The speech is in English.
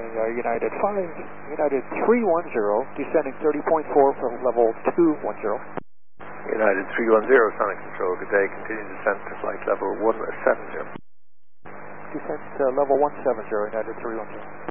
United 310, descending 30.4 for level 210. United 310, Sonic Control, good day. Continue descent to flight level 170. Descent level 170, United 310.